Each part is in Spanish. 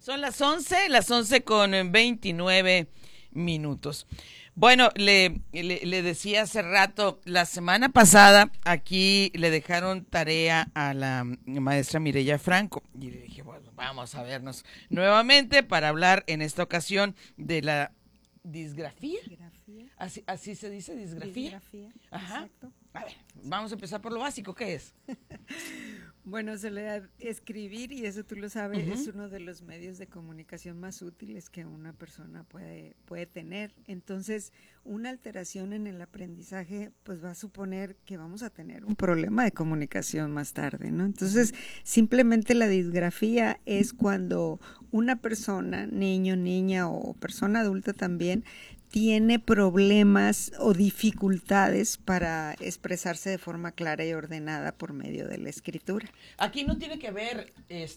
Son las 11 con 29 minutos. Bueno, le decía hace rato, la semana pasada aquí le dejaron tarea a la maestra Mireya Franco y le dije, bueno, vamos a vernos nuevamente para hablar en esta ocasión de la disgrafía. Disgrafía. Así se dice, disgrafía. Disgrafía, Ajá. exacto. A ver, vamos a empezar por lo básico, ¿qué es? Bueno, escribir, y eso tú lo sabes, es uno de los medios de comunicación más útiles que una persona puede tener. Entonces, una alteración en el aprendizaje, pues va a suponer que vamos a tener un problema de comunicación más tarde, ¿no? Entonces, simplemente la disgrafía es cuando una persona, niño, niña o persona adulta también, tiene problemas o dificultades para expresarse de forma clara y ordenada por medio de la escritura. Aquí no tiene que ver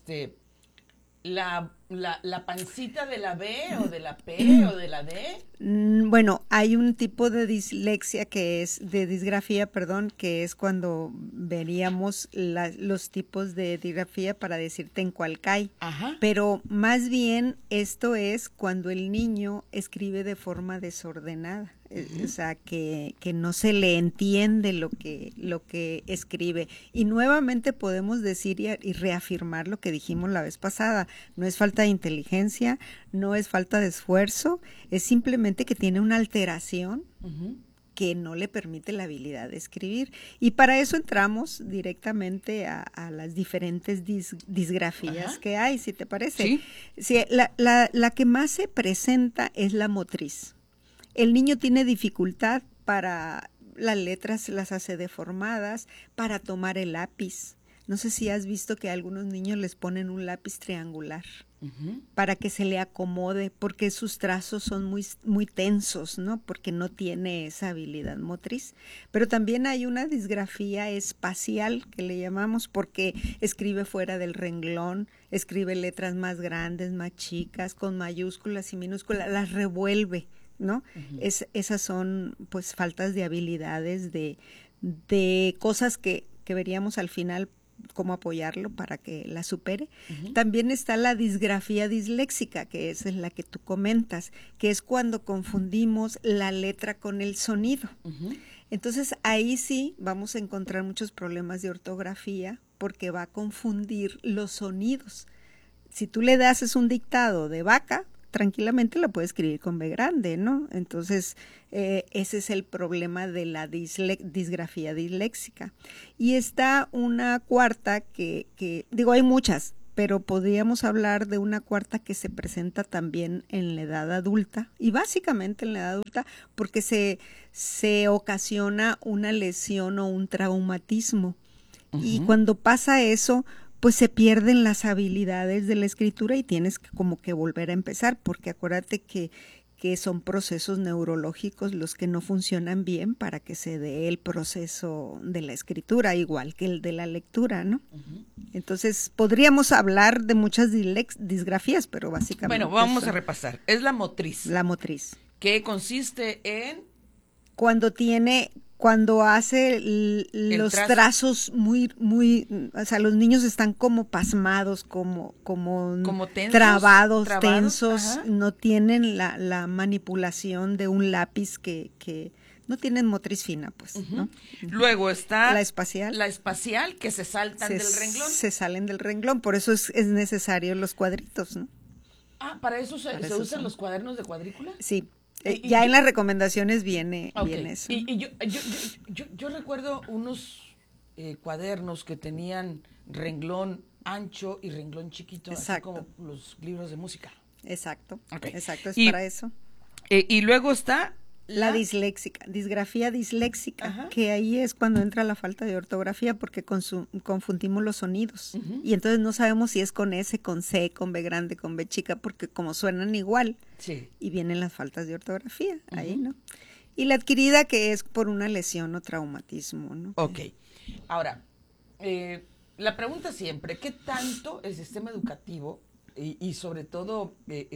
la pancita de la B o de la P o de la D. Bueno, hay un tipo de dislexia de disgrafía, perdón, que es cuando veríamos los tipos de disgrafía para decirte en cuál cae. Ajá. Pero más bien esto es cuando el niño escribe de forma desordenada. O sea, que no se le entiende lo que escribe. Y nuevamente podemos decir y reafirmar lo que dijimos la vez pasada. No es falta de inteligencia, no es falta de esfuerzo, es simplemente que tiene una alteración que no le permite la habilidad de escribir. Y para eso entramos directamente a las diferentes disgrafías que hay, si te parece. Sí. Sí, la que más se presenta es la motriz. El niño tiene dificultad para las letras, las hace deformadas, para tomar el lápiz. No sé si has visto que a algunos niños les ponen un lápiz triangular para que se le acomode, porque sus trazos son muy tensos, ¿no? Porque no tiene esa habilidad motriz. Pero también hay una disgrafía espacial que le llamamos, porque escribe fuera del renglón, escribe letras más grandes, más chicas, con mayúsculas y minúsculas, las revuelve, ¿no? Esas son pues faltas de habilidades, de cosas que veríamos al final cómo apoyarlo para que la supere. También está la disgrafía disléxica, que esa es la que tú comentas, que es cuando confundimos la letra con el sonido. Entonces ahí sí vamos a encontrar muchos problemas de ortografía porque va a confundir los sonidos. Si tú le das un dictado de vaca, tranquilamente la puede escribir con B grande, ¿no? Entonces, ese es el problema de la disgrafía disléxica. Y está una cuarta que digo, hay muchas, pero podríamos hablar de una cuarta que se presenta también en la edad adulta, y básicamente en la edad adulta, porque se ocasiona una lesión o un traumatismo. Y cuando pasa eso, pues se pierden las habilidades de la escritura y tienes que como que volver a empezar, porque acuérdate que son procesos neurológicos los que no funcionan bien para que se dé el proceso de la escritura, igual que el de la lectura, ¿no? Entonces, podríamos hablar de muchas disgrafías, pero básicamente... Bueno, vamos a repasar. Es la motriz. La motriz. Que consiste en... Cuando hace los trazos muy, o sea, los niños están como pasmados, como tensos, trabados, tensos, ajá. No tienen la manipulación de un lápiz que no tienen motriz fina, pues, ¿no? Luego está la espacial. La espacial, que se saltan del renglón. Se salen del renglón, por eso es necesario los cuadritos, ¿no? Ah, ¿para eso se usan los cuadernos de cuadrícula? Sí. Ya en las recomendaciones viene eso. Y yo recuerdo unos cuadernos que tenían renglón ancho y renglón chiquito, Exacto. así como los libros de música. Exacto, okay. Exacto, es para eso. Y luego está... La disgrafía disléxica, que ahí es cuando entra la falta de ortografía porque confundimos los sonidos. Y entonces no sabemos si es con S, con C, con B grande, con B chica, porque como suenan igual, y vienen las faltas de ortografía, ahí, ¿no? Y la adquirida, que es por una lesión o traumatismo, ¿no? Ok. Ahora, la pregunta siempre, ¿qué tanto el sistema educativo y sobre todo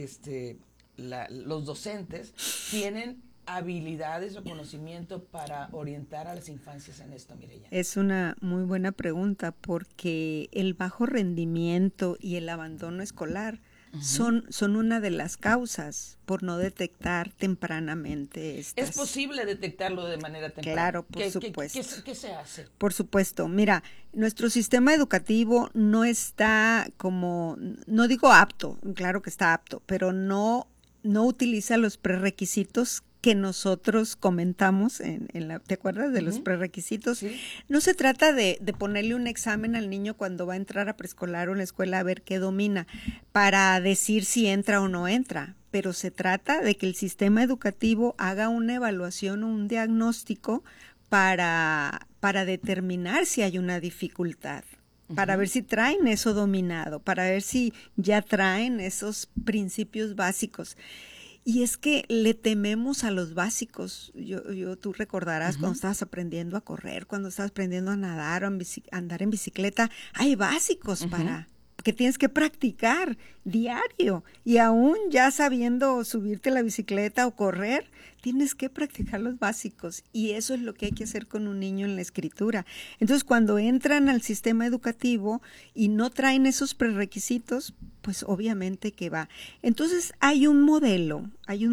los docentes tienen habilidades o conocimiento para orientar a las infancias en esto, Mireya? Es una muy buena pregunta porque el bajo rendimiento y el abandono escolar son una de las causas por no detectar tempranamente estas. ¿Es posible detectarlo de manera temprana? Claro, por supuesto. ¿Qué se hace? Por supuesto. Mira, nuestro sistema educativo no está como, no digo apto, claro que está apto, pero no utiliza los prerequisitos que nosotros comentamos ¿te acuerdas de los prerequisitos? Sí. No se trata de ponerle un examen al niño cuando va a entrar a preescolar o en la escuela a ver qué domina para decir si entra o no entra, pero se trata de que el sistema educativo haga una evaluación o un diagnóstico para determinar si hay una dificultad, para ver si traen eso dominado, para ver si ya traen esos principios básicos. Y es que le tememos a los básicos. Tú recordarás cuando estabas aprendiendo a correr, cuando estabas aprendiendo a nadar o a andar en bicicleta, hay básicos que tienes que practicar diario. Y aún ya sabiendo subirte a la bicicleta o correr, tienes que practicar los básicos. Y eso es lo que hay que hacer con un niño en la escritura. Entonces, cuando entran al sistema educativo y no traen esos prerequisitos, pues obviamente que va. Entonces, hay un modelo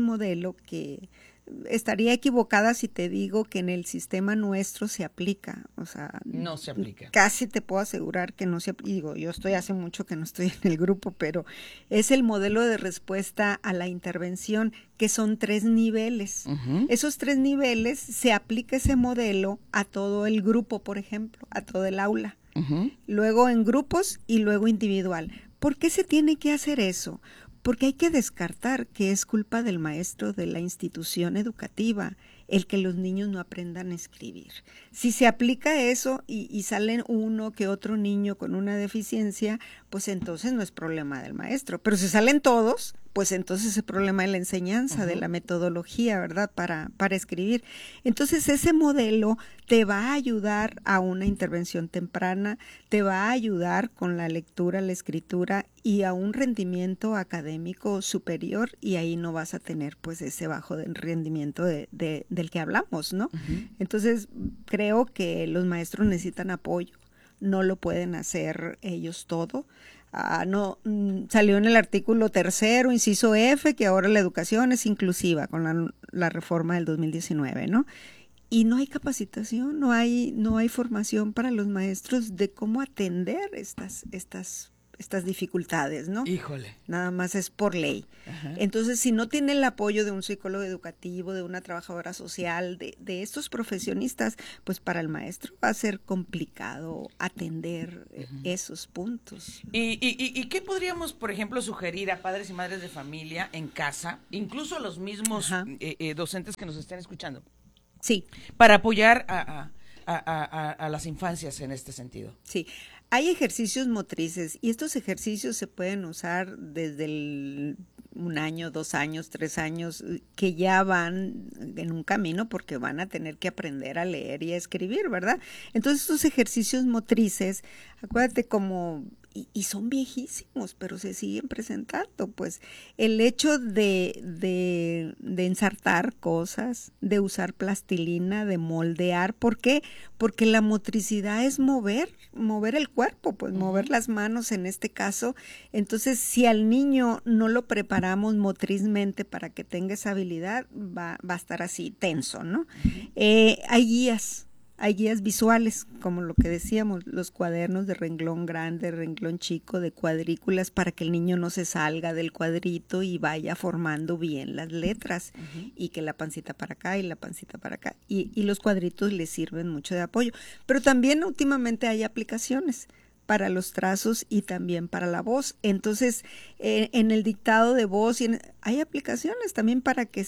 que estaría equivocada si te digo que en el sistema nuestro se aplica, o sea, no se aplica. Casi te puedo asegurar que no se aplica. Digo, yo hace mucho que no estoy en el grupo, pero es el modelo de respuesta a la intervención, que son 3 niveles. Esos 3 niveles se aplica ese modelo a todo el grupo, por ejemplo, a todo el aula. Luego en grupos y luego individual. ¿Por qué se tiene que hacer eso? Porque hay que descartar que es culpa del maestro, de la institución educativa, el que los niños no aprendan a escribir. Si se aplica eso y salen uno que otro niño con una deficiencia, pues entonces no es problema del maestro. Pero si salen todos, pues entonces es problema de la enseñanza, de la metodología, ¿verdad? Para escribir. Entonces ese modelo te va a ayudar a una intervención temprana, te va a ayudar con la lectura, la escritura y a un rendimiento académico superior, y ahí no vas a tener pues ese bajo rendimiento del que hablamos, ¿no? Entonces creo que los maestros necesitan apoyo, no lo pueden hacer ellos todo. Salió en el artículo 3º, inciso F, que ahora la educación es inclusiva con la reforma del 2019, ¿no? Y no hay capacitación, no hay formación para los maestros de cómo atender estas dificultades, ¿no? Híjole. Nada más es por ley. Entonces, si no tiene el apoyo de un psicólogo educativo, de una trabajadora social, de estos profesionistas, pues para el maestro va a ser complicado atender esos puntos. ¿Y qué podríamos, por ejemplo, sugerir a padres y madres de familia en casa, incluso a los mismos docentes que nos estén escuchando? Sí. Para apoyar a las infancias en este sentido. Sí. Hay ejercicios motrices y estos ejercicios se pueden usar desde 1 año, 2 años, 3 años, que ya van en un camino porque van a tener que aprender a leer y a escribir, ¿verdad? Entonces estos ejercicios motrices, acuérdate y son viejísimos, pero se siguen presentando, pues el hecho de ensartar cosas, de usar plastilina, de moldear. ¿Por qué? Porque la motricidad es mover el cuerpo, pues mover las manos en este caso. Entonces, si al niño no lo preparamos motrizmente para que tenga esa habilidad, va a estar así tenso, ¿no? Hay guías visuales, como lo que decíamos, los cuadernos de renglón grande, renglón chico, de cuadrículas, para que el niño no se salga del cuadrito y vaya formando bien las letras, y que la pancita para acá y la pancita para acá. Y los cuadritos le sirven mucho de apoyo. Pero también últimamente hay aplicaciones para los trazos y también para la voz. Entonces, en el dictado de voz hay aplicaciones también para que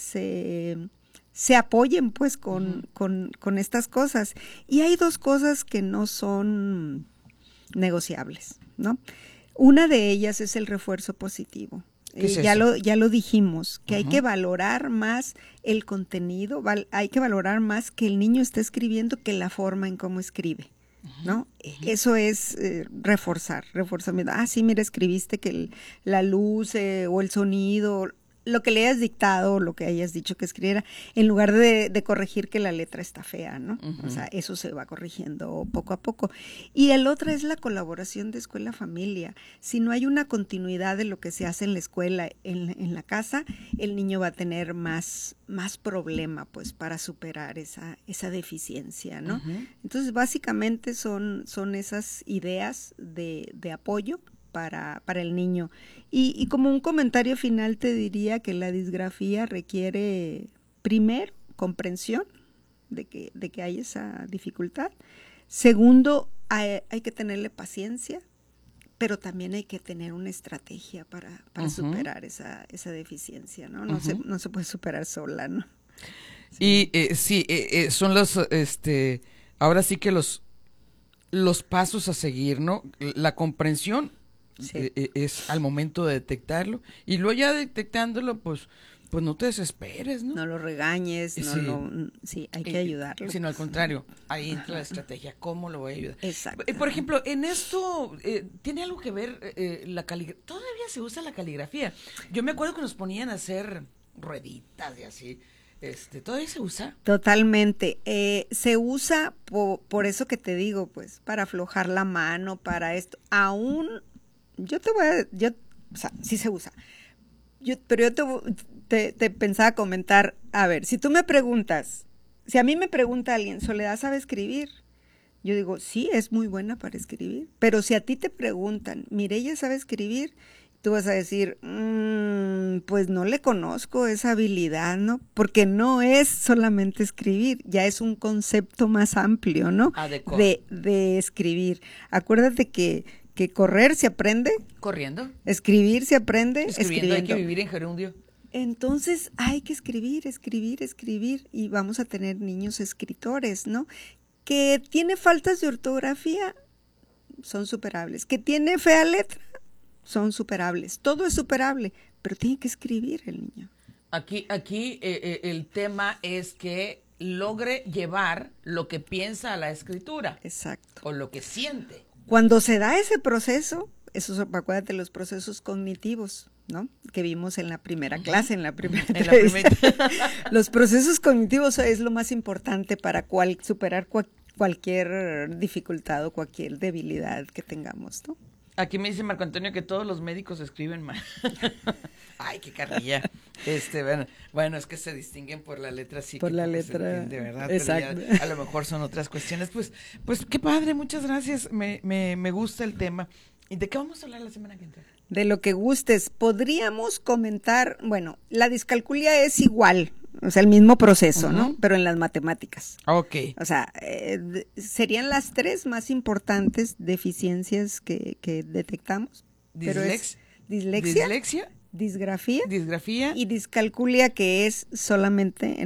se apoyen pues con estas cosas. Y hay 2 cosas que no son negociables, ¿no? Una de ellas es el refuerzo positivo. ¿Qué es ya eso? lo dijimos, que hay que valorar más el contenido, hay que valorar más que el niño esté escribiendo que la forma en cómo escribe, ¿no? Eso es reforzamiento. Sí, mira, escribiste que la luz o el sonido. lo que le hayas dictado o lo que hayas dicho que escribiera, en lugar de corregir que la letra está fea, ¿no? O sea, eso se va corrigiendo poco a poco. Y el otro es la colaboración de escuela-familia. Si no hay una continuidad de lo que se hace en la escuela, en la casa, el niño va a tener más problema, pues, para superar esa deficiencia, ¿no? Entonces, básicamente son esas ideas de apoyo para el niño. Y como un comentario final te diría que la disgrafía requiere, primero, comprensión de que hay esa dificultad. Segundo, hay que tenerle paciencia, pero también hay que tener una estrategia para superar esa deficiencia, ¿no? No se puede superar sola, ¿no? Sí. Y son los, ahora sí que los pasos a seguir, ¿no? La comprensión. Sí. Es al momento de detectarlo y luego ya detectándolo, pues no te desesperes, ¿no? No lo regañes, sí, hay que ayudarlo. Sino al contrario, ahí entra la estrategia, ¿cómo lo voy a ayudar? Exacto. Por ejemplo, en esto, ¿tiene algo que ver la caligrafía? Todavía se usa la caligrafía. Yo me acuerdo que nos ponían a hacer rueditas y así. ¿Todavía se usa? Totalmente. Se usa por eso que te digo, pues, para aflojar la mano, para esto. Aún o sea, sí se usa. Pero yo te pensaba comentar, a ver, si tú me preguntas, si a mí me pregunta alguien, ¿Soledad sabe escribir? Yo digo, sí, es muy buena para escribir. Pero si a ti te preguntan, ¿Mireya sabe escribir? Tú vas a decir, pues no le conozco esa habilidad, ¿no? Porque no es solamente escribir, ya es un concepto más amplio, ¿no? De escribir. Acuérdate que correr se aprende. Corriendo. Escribir se aprende. Escribiendo. Hay que vivir en gerundio. Entonces hay que escribir y vamos a tener niños escritores, ¿no? Que tiene faltas de ortografía, son superables. Que tiene fea letra, son superables. Todo es superable, pero tiene que escribir el niño. Aquí el tema es que logre llevar lo que piensa a la escritura. Exacto. O lo que siente. Cuando se da ese proceso, acuérdate, los procesos cognitivos, ¿no? Que vimos en la primera clase, en la primera entrevista. Los procesos cognitivos es lo más importante para superar cualquier dificultad o cualquier debilidad que tengamos, ¿no? Aquí me dice Marco Antonio que todos los médicos escriben mal. Ay, qué carrilla. Bueno, es que se distinguen por la letra, sí. Por la letra. De verdad. Exacto. Pero ya, a lo mejor son otras cuestiones. Pues qué padre, muchas gracias. Me gusta el tema. ¿Y de qué vamos a hablar la semana que entra? De lo que gustes. Podríamos comentar, bueno, la discalculia es igual, o sea, el mismo proceso, ¿no? Pero en las matemáticas. Ok. O sea, serían las 3 más importantes deficiencias que detectamos. Dislexia, disgrafía y discalculia, que es solamente